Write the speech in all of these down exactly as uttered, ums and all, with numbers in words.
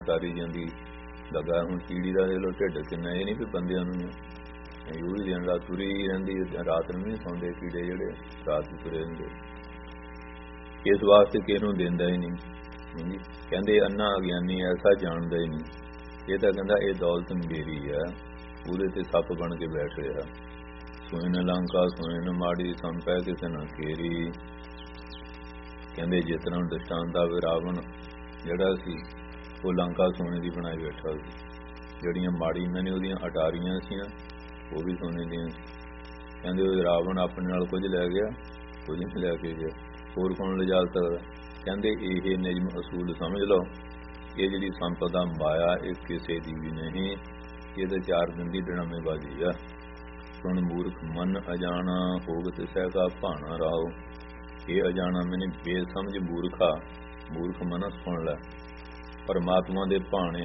ਸਾਰੀ ਜਾਂਦੀ ਲੱਗਾ। ਹੁਣ ਕੀੜੀ ਦਾ ਦੇਖ ਲਓ ਢਿੱਡ ਕਿੰਨਾ, ਇਹ ਨਹੀਂ ਵੀ ਬੰਦਿਆਂ ਨੂੰ ਉਹ ਵੀ ਦਿਨ ਰਾਤ ਤੁਰੀ ਰਹਿੰਦੀ, ਰਾਤ ਨੂੰ ਨਹੀਂ ਸੌਂਦੇ ਕੀੜੇ ਜਿਹੜੇ ਰਾਤ ਨੂੰ ਤੁਰੇ ਰਹਿੰਦੇ। ਇਸ ਵਾਸਤੇ ਕਿਸੇ ਨੂੰ ਦਿੰਦਾ ਹੀ ਨਹੀਂ। ਕਹਿੰਦੇ ਅੰਨਾ ਅਗਿਆਨੀ ਐਸਾ ਜਾਣਦਾ ਹੀ ਨਹੀਂ। ਇਹ ਤਾਂ ਕਹਿੰਦਾ ਇਹ ਦੌਲਤ ਮੇਰੀ ਹੈ, ਉਹਦੇ ਤੇ ਸੱਪ ਬਣ ਕੇ ਬੈਠ ਰਿਹਾ। ਸੋਇਨ ਲੰਕਾ ਸੋਇਨ ਮਾੜੀ ਸੰਪੈ ਕਿਸੇ ਨਾ ਕੇਰੀ। ਕਹਿੰਦੇ ਜਿਸ ਤਰ੍ਹਾਂ ਦ੍ਰਿਸ਼ਟਾਂਤ ਦਾ ਰਾਵਣ ਜਿਹੜਾ ਸੀ ਉਹ ਲੰਕਾ ਸੋਨੇ ਦੀ ਬਣਾਈ ਬੈਠਾ ਸੀ, ਜਿਹੜੀਆਂ ਮਾੜੀਆਂ ਨੇ ਉਹਦੀਆਂ ਅਟਾਰੀਆਂ ਸੀ ਉਹ ਵੀ ਸੋਨੇ ਦੀਆਂ ਸੀ। ਕਹਿੰਦੇ ਉਹ ਰਾਵਣ ਆਪਣੇ ਨਾਲ ਕੁਝ ਲੈ ਗਿਆ, ਕੁਝ ਨਹੀਂ ਲੈ ਕੇ ਗਿਆ, ਹੋਰ ਕੌਣ ਲਿਜਾ ਸਕਦਾ। ਕਹਿੰਦੇ ਇਹ ਨਿਯਮ ਅਸੂਲ ਸਮਝ ਲਓ, ਇਹ ਜਿਹੜੀ ਸੰਪਦਾ ਮਾਇਆ ਇਹ ਕਿਸੇ ਦੀ ਵੀ ਨਹੀਂ, ਇਹ ਤਾਂ ਚਾਰ ਦਿਨ ਦੀ ਡਰਾਮੇਬਾਜ਼ੀ ਆ। ਸੁਣ ਮੂਰਖ ਮਨ ਅਜਾਣਾ ਹੋਗ ਤਿਸੈ ਕਾ ਭਾਣਾ ਰਾਓ। ਇਹ ਅਜਾਣਾ ਮੈਨੇ ਬੇਸਮਝ ਮੂਰਖਾ, ਮੂਰਖ ਮਨ ਸੁਣ ਲੈ। ਪਰਮਾਤਮਾ ਦੇ ਭਾਣੇ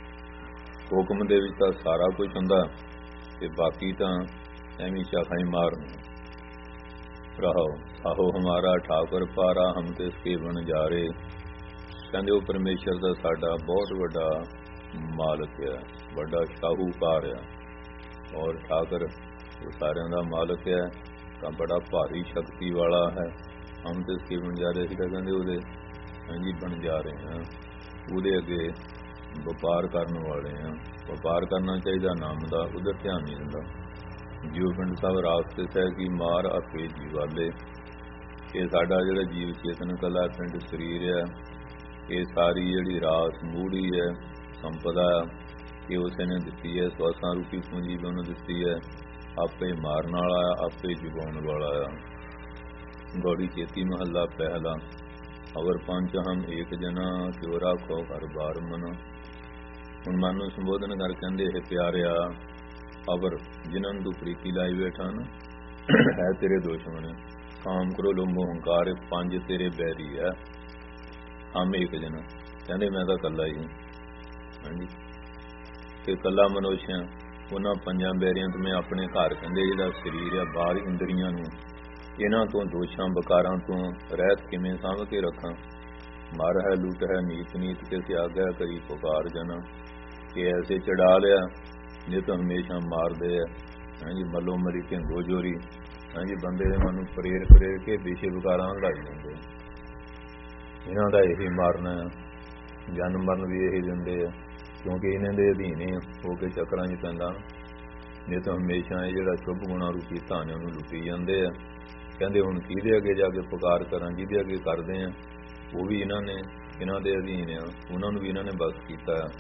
ਹੁਕਮ ਦੇ ਵਿੱਚ ਤਾਂ ਸਾਰਾ ਕੁਝ ਹੁੰਦਾ ਤੇ ਬਾਕੀ ਤਾਂ ਐਵੇਂ ਸ਼ਾਖਾਂ ਹੀ ਮਾਰਨ ਰਹੋ। ਆਹੋ ਹਮਾਰਾ ਠਾਕੁਰ ਪਾਰਾ ਹਮ ਤੇ ਇਸਕੇ ਬਣ ਜਾ ਰਹੇ। ਕਹਿੰਦੇ ਉਹ ਪਰਮੇਸ਼ਰ ਦਾ ਸਾਡਾ ਬਹੁਤ ਵੱਡਾ ਮਾਲਕ ਆ, ਵੱਡਾ ਸ਼ਾਹੂਕਾਰ ਆ, ਔਰ ਠਾਕੁਰ ਉਹ ਸਾਰਿਆਂ ਦਾ ਮਾਲਕ ਹੈ, ਤਾਂ ਬੜਾ ਭਾਰੀ ਸ਼ਕਤੀ ਵਾਲਾ ਹੈ। ਹਮ ਤੇ ਇਸਕੇ ਬਣ ਜਾ ਰਹੇ ਸੀ ਤਾਂ ਕਹਿੰਦੇ ਉਹਦੇ ਹਾਂਜੀ ਬਣ ਜਾ ਰਹੇ ਹਾਂ, ਉਹਦੇ ਅੱਗੇ ਵਪਾਰ ਕਰਨ ਵਾਲੇ ਆ। ਵਪਾਰ ਕਰਨਾ ਚਾਹੀਦਾ ਨਾਮ ਦਾ, ਉਧਰ ਧਿਆਨ ਨਹੀਂ ਦਿੰਦਾ। ਜੀਵ ਪਿੰਡ ਸਾਹਿਬ ਰਾਸਤੇ ਸਹਿ ਕੀ ਮਾਰ ਆਪੇ ਜੀਵਾਲੇ। ਇਹ ਸਾਡਾ ਜਿਹੜਾ ਜੀਵ ਚੇਤਨ ਕਲਾ ਪਿੰਡ ਸਰੀਰ ਹੈ, ਇਹ ਸਾਰੀ ਜਿਹੜੀ ਰਾਸ ਮੂੜੀ ਹੈ ਸੰਪਦਾ ਇਹ ਉਸੇ ਨੇ ਦਿੱਤੀ ਹੈ, ਸਵਾਸਾਂ ਰੂਪੀ ਪੂੰਜੀ ਵੀ ਉਹਨੂੰ ਦਿੱਤੀ ਹੈ। ਆਪੇ ਮਾਰਨ ਵਾਲਾ ਆ, ਆਪੇ ਜਗਾਉਣ ਵਾਲਾ ਆ। ਗੌੜੀ ਚੇਤੀ ਮਹੱਲਾ ਪਹਿਲਾ। ਅਵਰ ਪੰਜ ਹਮ ਏਕ ਜਨਾ ਕਿਉ ਰਾਖੋ ਹਰ ਬਾਰ ਮਨ। ਹੁਣ ਮਨ ਨੂੰ ਸੰਬੋਧਨ ਕਰ ਕਹਿੰਦੇ ਇਹ ਪਿਆਰਿਆ, ਅਵਰ ਜਿਨ੍ਹਾਂ ਨੂੰ ਤੂੰ ਪ੍ਰੀਤੀ ਲਾਈ ਬੈਠਾ ਨਾ ਹੈ ਤੇਰੇ ਦੁਸ਼ਮਣ, ਕਾਮ ਕਰੋ ਲੋਭ ਹੰਕਾਰ ਪੰਜ ਤੇਰੇ ਬੈਰੀ ਹੈ। ਹਮ ਏਕ ਜਨਾ ਕਹਿੰਦੇ ਮੈਂ ਤਾਂ ਇਕੱਲਾ ਹੀ ਹਾਂਜੀ, ਤੇ ਇਕੱਲਾ ਮਨੁੱਖਿਆ ਉਹਨਾਂ ਪੰਜਾਂ ਬੈਰੀਆਂ ਤੋਂ ਮੈਂ ਆਪਣੇ ਘਰ ਕਹਿੰਦੇ ਜਿਹੜਾ ਸਰੀਰ ਹੈ ਬਾਹਰ ਇੰਦਰੀਆਂ ਨੂੰ ਇਹਨਾਂ ਤੋਂ ਦੋਸ਼ਾਂ ਬਕਾਰਾਂ ਤੋਂ ਰਹਿਤ ਕਿਵੇਂ ਸਾਂਭ ਕੇ ਰੱਖਾਂ। ਮਰ ਹੈ ਲੁੱਟ ਹੈ ਨੀਤ ਨੀਤ ਕੇ ਸਿਆਗਿਆ ਕਰੀ ਪੁਕਾਰ ਜਨਾ। ਕਿ ਐਸੇ ਚੜਾ ਲਿਆ ਜੇ ਤਾਂ ਹਮੇਸ਼ਾ ਮਾਰਦੇ ਆ ਹਾਂਜੀ, ਮੱਲੋ ਮਰੀ ਢਿੰਗੋ ਜੋਰੀ ਹਾਂਜੀ, ਬੰਦੇ ਦੇ ਮਨ ਨੂੰ ਪ੍ਰੇਰ ਪ੍ਰੇਰ ਕੇ ਵਿਸ਼ੇ ਵਿਕਾਰਾਂ ਲੱਗ ਜਾਂਦੇ। ਇਹਨਾਂ ਦਾ ਇਹੀ ਮਾਰਨਾ ਆ, ਜਨਮ ਮਰਨ ਵੀ ਇਹੀ ਦਿੰਦੇ ਆ, ਕਿਉਂਕਿ ਇਹਨਾਂ ਦੇ ਅਧੀਨ ਹੋ ਕੇ ਚੱਕਰਾਂ 'ਚ ਪੈਂਦਾ। ਜੇ ਤਾਂ ਹਮੇਸ਼ਾ ਇਹ ਜਿਹੜਾ ਸ਼ੁਭ ਗੁਣਾ ਰੂਪੀ ਧਨ ਉਹਨੂੰ ਲੁੱਟੀ ਜਾਂਦੇ ਆ। ਕਹਿੰਦੇ ਹੁਣ ਕਿਹਦੇ ਅੱਗੇ ਜਾ ਕੇ ਪੁਕਾਰ ਕਰਾਂ, ਜਿਹਦੇ ਅੱਗੇ ਕਰਦੇ ਆ ਉਹ ਵੀ ਇਹਨਾਂ ਨੇ ਇਹਨਾਂ ਦੇ ਅਧੀਨ ਆ, ਉਹਨਾਂ ਨੂੰ ਵੀ ਇਹਨਾਂ ਨੇ ਬਸ ਕੀਤਾ ਆ।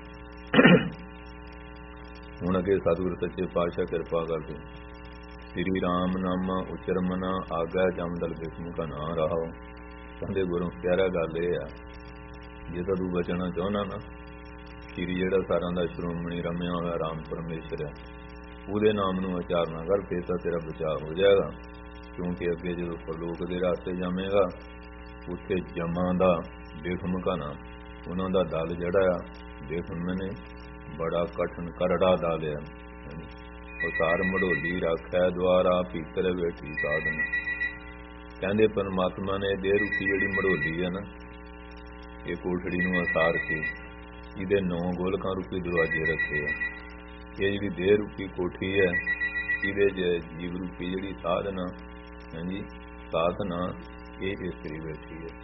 ਹੁਣ ਅੱਗੇ ਸਤਿਗੁਰ ਸੱਚੇ ਪਾਤਸ਼ਾਹ ਕਿਰਪਾ ਕਰਦੇ। ਸ੍ਰੀ ਰਾਮ ਨਾਮਾ ਉਚਰਮਨਾ ਆਗਾ ਜਮਦਲ ਬਿਸਮ ਕਾ ਨਾ ਰਹਾਓ। ਕਹਿੰਦੇ ਗੁਰੂ ਪਿਆਰਾ ਗੱਲ ਇਹ ਆ, ਜੇ ਤਾਂ ਤੂੰ ਬਚਣਾ ਚਾਹੁੰਦਾ ਨਾ, ਸ੍ਰੀ ਜਿਹੜਾ ਸਾਰਿਆਂ ਦਾ ਸ਼੍ਰੋਮਣੀ ਰਮਿਆ ਹੋਇਆ ਰਾਮ ਪਰਮੇਸ਼ਰ ਹੈ ਉਹਦੇ ਨਾਮ ਨੂੰ ਉਚਾਰਨਾ ਕਰ, ਫੇਰ ਤਾਂ ਤੇਰਾ ਬਚਾਅ ਹੋ ਜਾਏਗਾ। ਕਿਉਂਕਿ ਅੱਗੇ ਜਦੋਂ ਪਰਲੋਕ ਦੇ ਰਾਸਤੇ ਜਾਵੇਗਾ ਉੱਥੇ ਜਮਾਂ ਦਾ ਬਿਖਮ ਘਨਾ, ਉਹਨਾਂ ਦਾ ਦਲ ਜਿਹੜਾ ਆ ਬਿਖਮ ਨੇ ਬੜਾ ਕਠਨ ਕਰੜਾ ਦਲ ਆ। ਉਸਾਰ ਮੜੋਲੀ ਰੱਖਿਆ ਦੁਆਰਾ ਪੀਤਰ ਬੈਠੀ ਸਾਧਨ। ਕਹਿੰਦੇ ਪਰਮਾਤਮਾ ਨੇ ਦੇਹ ਰੂਪੀ ਜਿਹੜੀ ਮੜੋਲੀ ਹੈ ਨਾ, ਇਹ ਕੋਠੜੀ ਨੂੰ ਅਸਾਰ ਕੇ ਇਹਦੇ ਨੌ ਗੋਲਕਾਂ ਰੂਪੀ ਦਰਵਾਜ਼ੇ ਰੱਖੇ ਆ। ਇਹ ਜਿਹੜੀ ਦੇਹ ਰੂਪੀ ਕੋਠੀ ਹੈ ਇਹਦੇ ਜੀਵ ਰੂਪੀ ਜਿਹੜੀ ਸਾਧਨਾ ਹਾਂਜੀ ਸਾਧਨਾ ਇਹ ਇਸਤਰੀ ਬੈਠੀ ਹੈ।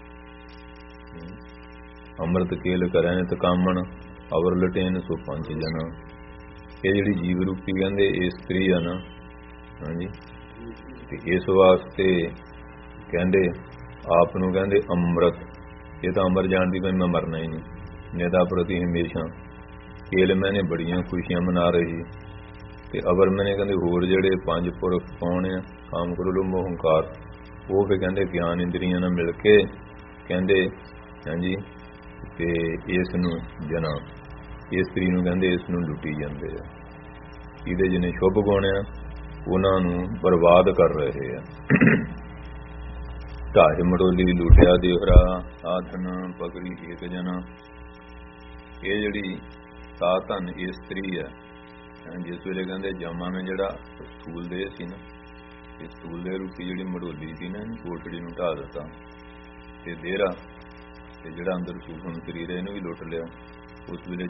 ਅੰਮ੍ਰਿਤ ਕੇਲ ਕਰੈ ਨਿਤ ਕਾਮਣ ਅਵਰ ਲਟੇਨ ਸੋ ਪੰਜ ਜਨਾ। ਇਹ ਜਿਹੜੀ ਜੀਵ ਰੂਪੀ ਕਹਿੰਦੇ ਇਸਤਰੀ ਆ ਨਾ ਹਾਂਜੀ, ਤੇ ਇਸ ਵਾਸਤੇ ਕਹਿੰਦੇ ਆਪ ਨੂੰ ਕਹਿੰਦੇ ਅੰਮ੍ਰਿਤ, ਇਹ ਤਾਂ ਅਮਰ ਜਾਣਦੀ ਮੈਂ ਮੈਂ ਮਰਨਾ ਹੀ ਨਹੀਂ। ਨਿਦਾ ਪ੍ਰਤੀ ਹਮੇਸ਼ਾ ਕੇਲ ਮੈਨੇ ਬੜੀਆਂ ਖੁਸ਼ੀਆਂ ਮਨਾ ਰਹੀ, ਤੇ ਅਵਰ ਮੈਨੇ ਕਹਿੰਦੇ ਹੋਰ ਜਿਹੜੇ ਪੰਜ ਪੁਰਖ ਕੌਣ ਆ, ਕਾਮ ਕਰੋ ਲੋਭ ਹੰਕਾਰ, ਉਹ ਫਿਰ ਕਹਿੰਦੇ ਗਿਆਨ ਇੰਦਰੀਆਂ ਨਾਲ ਮਿਲ ਕੇ ਕਹਿੰਦੇ ਹਾਂਜੀ, ਤੇ ਇਸ ਨੂੰ ਜਨਾ ਇਸਤਰੀ ਨੂੰ ਕਹਿੰਦੇ ਇਸ ਨੂੰ ਲੁੱਟੀ ਜਾਂਦੇ ਆ। ਇਹਦੇ ਜਿਹਨੇ ਸ਼ੁਭ ਗੁਣ ਆ ਉਹਨਾਂ ਨੂੰ ਬਰਬਾਦ ਕਰ ਰਹੇ ਆ। ਢਾਹੇ ਮੜੋਲੀ ਲੁੱਟਿਆ ਦੇਵਰਾ ਆਧਨ ਪਗੜੀ ਇੱਕ ਜਨਾ। ਇਹ ਜਿਹੜੀ ਸਾਧਨ ਇਸਤਰੀ ਹੈ, ਜਿਸ ਵੇਲੇ ਕਹਿੰਦੇ ਜਮਾਂ ਨੇ ਜਿਹੜਾ ਸਥੂਲ ਦੇਹ ਸੀ ਨਾ, ਇਹ ਸਥੂਲ ਦੇਹ ਰੂਪੀ ਜਿਹੜੀ ਮੜੋਲੀ ਸੀ ਨਾ ਕੋਠੜੀ ਨੂੰ ਢਾਹ ਦਿੱਤਾ, ਤੇ ਦੇਹਰਾ ਤੇ ਜਿਹੜਾ ਅੰਦਰ ਸੂਖਮ ਸਰੀਰ ਇਹਨੂੰ ਵੀ ਲੁੱਟ ਲਿਆ। ਉਸ ਵੇਲੇ